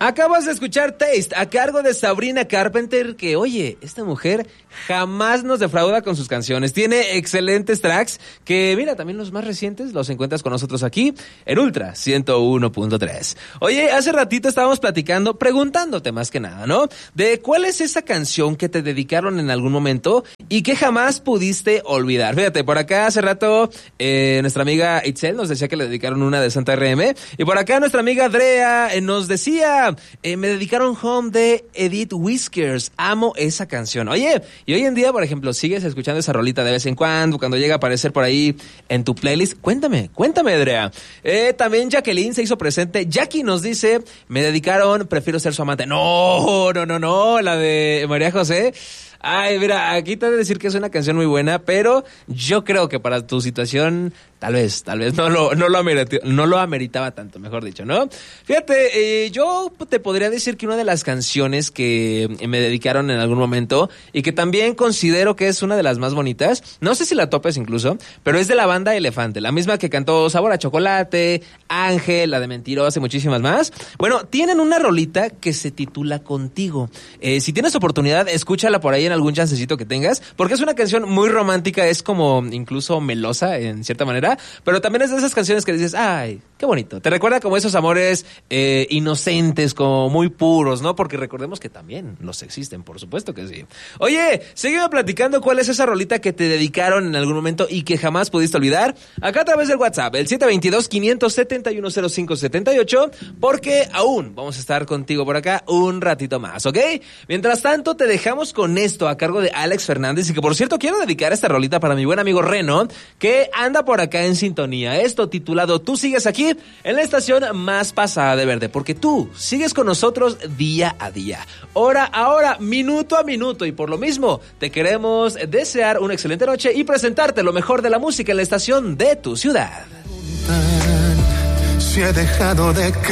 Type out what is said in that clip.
Acabas de escuchar Taste a cargo de Sabrina Carpenter, que oye, esta mujer jamás nos defrauda con sus canciones. Tiene excelentes tracks que, mira, también los más recientes los encuentras con nosotros aquí en Ultra 101.3. Oye, hace ratito estábamos platicando, preguntándote más que nada, ¿no? De cuál es esa canción que te dedicaron en algún momento y que jamás pudiste olvidar. Fíjate, por acá hace rato nuestra amiga Itzel nos decía que le dedicaron una de Santa RM. Y por acá nuestra amiga Drea nos decía... me dedicaron Home de Edith Whiskers. Amo esa canción. Oye, y hoy en día, por ejemplo, ¿sigues escuchando esa rolita de vez en cuando llega a aparecer por ahí en tu playlist? Cuéntame, Drea. También Jacqueline se hizo presente. Jackie nos dice, me dedicaron Prefiero ser su amante. No, la de María José. Ay, mira, aquí te voy a decir que es una canción muy buena, pero yo creo que para tu situación tal vez no lo ameritaba tanto, mejor dicho, ¿no? Fíjate, yo te podría decir que una de las canciones que me dedicaron en algún momento y que también considero que es una de las más bonitas, no sé si la topes incluso, pero es de la banda Elefante, la misma que cantó Sabor a Chocolate, Ángel, la de Mentirosa y muchísimas más. Bueno, tienen una rolita que se titula Contigo. Si tienes oportunidad, escúchala por ahí en algún chancecito que tengas, porque es una canción muy romántica, es como incluso melosa en cierta manera, pero también es de esas canciones que dices, ay, qué bonito, te recuerda como esos amores inocentes, como muy puros, ¿no? Porque recordemos que también los existen, por supuesto que sí. Oye, seguimos platicando cuál es esa rolita que te dedicaron en algún momento y que jamás pudiste olvidar, acá a través del WhatsApp, el 722-571-0578, porque aún vamos a estar contigo por acá un ratito más, ¿ok? Mientras tanto, te dejamos con esto a cargo de Alex Fernández y que, por cierto, quiero dedicar esta rolita para mi buen amigo Reno, que anda por acá en sintonía. Esto titulado Tú sigues aquí en la estación más pasada de verde, porque tú sigues con nosotros día a día, hora a hora, minuto a minuto, y por lo mismo te queremos desear una excelente noche y presentarte lo mejor de la música en la estación de tu ciudad. Si he dejado de